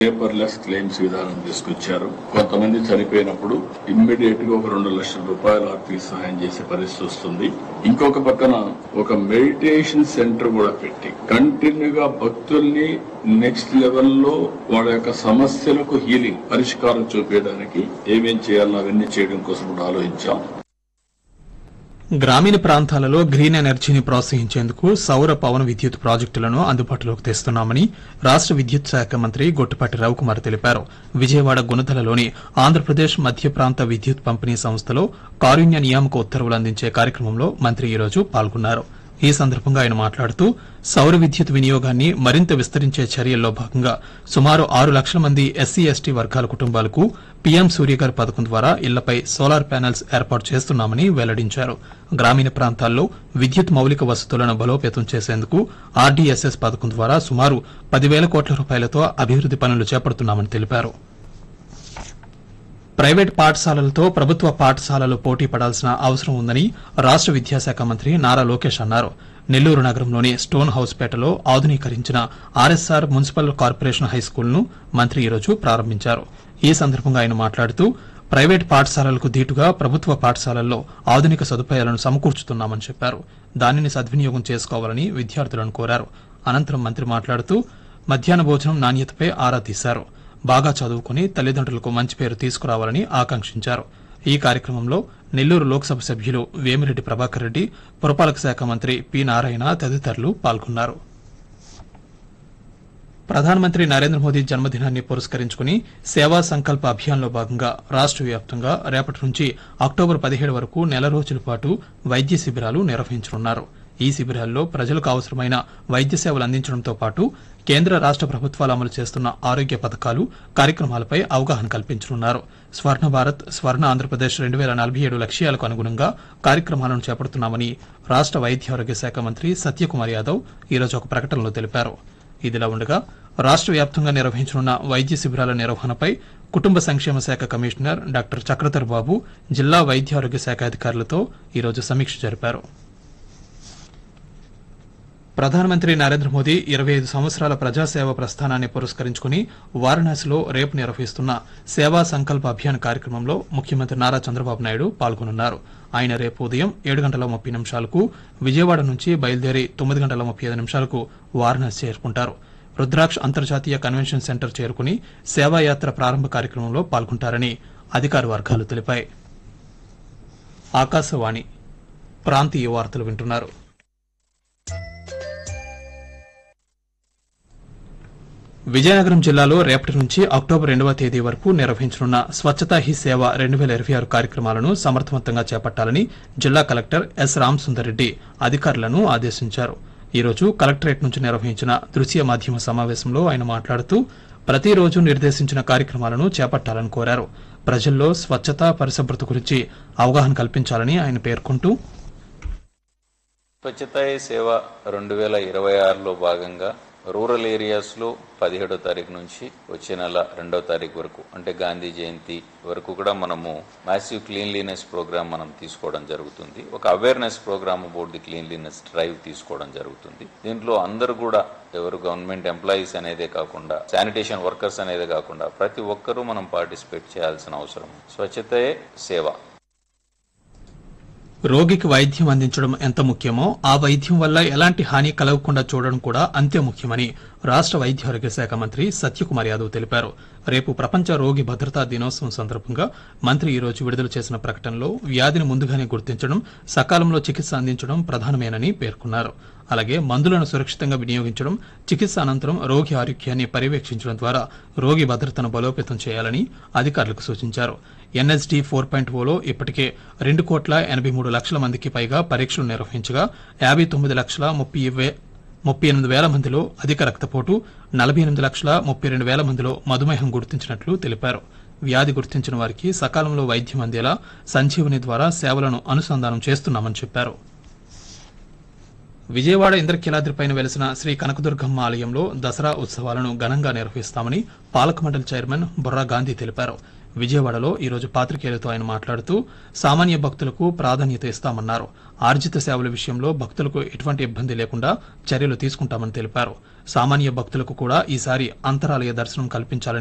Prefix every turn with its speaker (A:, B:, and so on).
A: Paperless claims విధానం తీసుకొచ్చారు. కొంతమంది చనిపోయినప్పుడు ఇమ్మీడియట్ గా ఒక 2 లక్షల రూపాయలు ఆర్థిక సహాయం చేసే పరిస్థితి వస్తుంది. ఇంకొక పక్కన ఒక మెడిటేషన్ సెంటర్ కూడా పెట్టి కంటిన్యూగా భక్తుల్ని నెక్స్ట్ లెవెల్లో వాళ్ళ యొక్క సమస్యలకు హీలింగ్ పరిష్కారం చూపించడానికి ఏమేం చేయాలో అవన్నీ చేయడం కోసం కూడా ఆలోచించాం.
B: గ్రామీణ ప్రాంతాలలో గ్రీన్ ఎనర్జీని ప్రోత్సహించేందుకు సౌర పవన విద్యుత్ ప్రాజెక్టులను అందుబాటులోకి తెస్తున్నామని రాష్ట విద్యుత్ శాఖ మంత్రి గొట్టిపాటి రవికుమార్ తెలిపారు. విజయవాడ గుణదలలోని ఆంధ్రప్రదేశ్ మధ్య ప్రాంత విద్యుత్ పంపిణీ సంస్థలో కారుణ్య నియామక ఉత్తర్వులు అందించే కార్యక్రమంలో మంత్రి ఈ రోజు పాల్గొన్నారు. ఈ సందర్భంగా ఆయన మాట్లాడుతూ సౌర విద్యుత్ వినియోగాన్ని మరింత విస్తరించే చర్యల్లో భాగంగా సుమారు 6 లక్షల మంది ఎస్సీ ఎస్టీ వర్గాల కుటుంబాలకు పీఎం సూర్యఘర్ పథకం ద్వారా ఇళ్లపై సోలార్ ప్యానెల్స్ ఏర్పాటు చేస్తున్నామని వెల్లడించారు. గ్రామీణ ప్రాంతాల్లో విద్యుత్ మౌలిక వసతులను బలోపేతం చేసేందుకు ఆర్డీఎస్ఎస్ పథకం ద్వారా సుమారు 10,000 కోట్ల రూపాయలతో అభివృద్ది పనులు చేపడుతున్నామని తెలిపారు. ప్రైవేటు పాఠశాలలతో ప్రభుత్వ పాఠశాలలు పోటీ పడాల్సిన అవసరం ఉందని రాష్ట విద్యాశాఖ మంత్రి నారా లోకేష్ అన్నారు. నెల్లూరు నగరంలోని స్టోన్ హౌస్పేటలో ఆధునీకరించిన ఆర్ఎస్ఆర్ మున్సిపల్ కార్పొరేషన్ హైస్కూల్ను మంత్రి ఈరోజు ప్రారంభించారు. ఈ సందర్భంగా ఆయన మాట్లాడుతూ ప్రైవేటు పాఠశాలలకు దీటుగా ప్రభుత్వ పాఠశాలల్లో ఆధునిక సదుపాయాలను సమకూర్చుతున్నామని చెప్పారు. దానిని సద్వినియోగం చేసుకోవాలని విద్యార్థులను కోరారు. అనంతరం మంత్రి మాట్లాడుతూ మధ్యాహ్న భోజనం నాణ్యతపై ఆరా తీశారు. బాగా చదువుకుని తల్లిదండ్రులకు మంచి పేరు తీసుకురావాలని ఆకాంక్షించారు. ఈ కార్యక్రమంలో నెల్లూరు లోక్సభ సభ్యులు వేమిరెడ్డి ప్రభాకర్ రెడ్డి, పురపాలక శాఖ మంత్రి పి నారాయణ తదితరులు పాల్గొన్నారు. ప్రధానమంత్రి నరేంద్ర మోదీ జన్మదినాన్ని పురస్కరించుకుని సేవా సంకల్ప అభియాన్లో భాగంగా రాష్ట వ్యాప్తంగా రేపటి నుంచి అక్టోబర్ 17 వరకు నెల రోజుల పాటు వైద్య శిబిరాలు నిర్వహించనున్నారు. ఈ శిబిరాల్లో ప్రజలకు అవసరమైన వైద్య సేవలు అందించడంతో పాటు కేంద్ర రాష్ట ప్రభుత్వాలు అమలు చేస్తున్న ఆరోగ్య పథకాలు, కార్యక్రమాలపై అవగాహన కల్పించనున్నారు. స్వర్ణ భారత్, స్వర్ణ ఆంధ్రప్రదేశ్ 2047 లక్ష్యాలకు అనుగుణంగా కార్యక్రమాలను చేపడుతున్నామని రాష్ట వైద్యారోగ్య శాఖ మంత్రి సత్యకుమార్ యాదవ్ ఈరోజు ఒక ప్రకటనలో తెలిపారు. ఇదిలా ఉండగా రాష్ట వ్యాప్తంగా నిర్వహించనున్న వైద్య శిబిరాల నిర్వహణపై కుటుంబ సంక్షేమ శాఖ కమిషనర్ డాక్టర్ చక్రధర్ బాబు జిల్లా వైద్యారోగ్య శాఖ అధికారులతో ఈరోజు సమీక్ష జరిపారు. ప్రధానమంత్రి నరేంద్ర మోదీ 25 సంవత్సరాల ప్రజాసేవ ప్రస్థానాన్ని పురస్కరించుకుని వారణాసిలో రేపు నిర్వహిస్తున్న సేవా సంకల్ప అభియాన్ కార్యక్రమంలో ముఖ్యమంత్రి నారా చంద్రబాబు నాయుడు పాల్గొనున్నారు. ఆయన రేపు ఉదయం 7:30 విజయవాడ నుంచి బయలుదేరి 9:35 వారణాసి చేరుకుంటారు. రుద్రాక్ష్ అంతర్జాతీయ కన్వెన్షన్ సెంటర్ చేరుకుని సేవాయాత్ర ప్రారంభ కార్యక్రమంలో పాల్గొంటారని అధికార వర్గాలు తెలిపాయి. ఆకాశవాణి ప్రాంతీయ వార్తలు వింటున్నారు. విజయనగరం జిల్లాలో రేపటి నుంచి అక్టోబర్ 2వ తేదీ వరకు నిర్వహించనున్న స్వచ్ఛతా హీ సేవ 2026 కార్యక్రమాలను సమర్థవంతంగా చేపట్టాలని జిల్లా కలెక్టర్ ఎస్ రామసుందర్ రెడ్డి అధికారులను ఆదేశించారు. ఈ రోజు కలెక్టరేట్ నుంచి నిర్వహించిన దృశ్య మాధ్యమ సమావేశంలో ఆయన మాట్లాడుతూ ప్రతిరోజు నిర్దేశించిన కార్యక్రమాలను చేపట్టాలని కోరారు. ప్రజల్లో స్వచ్ఛత, పరిశుభ్రత గురించి అవగాహన కల్పించాలని ఆయన పేర్కొంటూ
C: స్వచ్ఛతా హీ సేవ 2026లో భాగంగా రూరల్ ఏరియాస్లో 17వ తారీఖు నుంచి వచ్చే నెల 2వ తారీఖు వరకు అంటే గాంధీ జయంతి వరకు కూడా మనము మ్యాసివ్ క్లీన్లీనెస్ ప్రోగ్రామ్ మనం తీసుకోవడం జరుగుతుంది. ఒక awareness programme about the cleanliness drive తీసుకోవడం జరుగుతుంది. దీంట్లో అందరూ కూడా ఎవరు గవర్నమెంట్ ఎంప్లాయీస్ అనేదే కాకుండా, శానిటేషన్ వర్కర్స్ అనేదే కాకుండా ప్రతి ఒక్కరూ మనం పార్టిసిపేట్ చేయాల్సిన అవసరం. స్వచ్ఛతే సేవ.
B: రోగికి వైద్యం అందించడం ఎంత ముఖ్యమో ఆ వైద్యం వల్ల ఎలాంటి హాని కలగకుండా చూడడం కూడా అంతే ముఖ్యమని రాష్ట వైద్యారోగ్య శాఖ మంత్రి సత్యకుమార్ యాదవ్ తెలిపారు. రేపు ప్రపంచ రోగి భద్రతా దినోత్సవం సందర్భంగా మంత్రి ఈ రోజు విడుదల చేసిన ప్రకటనలో వ్యాధిని ముందుగానే గుర్తించడం, సకాలంలో చికిత్స అందించడం ప్రధానమేనని పేర్కొన్నారు. అలాగే మందులను సురక్షితంగా వినియోగించడం, చికిత్స అనంతరం రోగి ఆరోగ్యాన్ని పర్యవేక్షించడం ద్వారా రోగి భద్రతను బలోపేతం చేయాలని అధికారులకు సూచించారు. ఎన్ఎస్డీ 4.0లో ఇప్పటికే 2,83,00,000 మందికి పైగా పరీక్షలు నిర్వహించగా 59,38,000 మందిలో అధిక రక్తపోటు, 48,32,000 మందిలో మధుమేహం గుర్తించినట్లు తెలిపారు. వ్యాధి గుర్తించిన వారికి సకాలంలో వైద్యం అందేలా సంజీవని ద్వారా సేవలను అనుసంధానం చేస్తున్నామని చెప్పారు. విజయవాడ ఇంద్రకీలాద్రిపైన వెలిసిన శ్రీ కనకదుర్గమ్మ ఆలయంలో దసరా ఉత్సవాలను ఘనంగా నిర్వహిస్తామని పాలక మండలి చైర్మన్ బొర్రా గాంధీ తెలిపారు. విజయవాడలో ఈరోజు పాత్రికేయులతో ఆయన మాట్లాడుతూ సామాన్య భక్తులకు ప్రాధాన్యత ఇస్తామన్నారు. ఆర్జిత సేవల విషయంలో భక్తులకు ఎటువంటి ఇబ్బంది లేకుండా చర్యలు తీసుకుంటామని తెలిపారు. సామాన్య భక్తులకు కూడా ఈసారి అంతరాలయ దర్శనం కల్పించాలని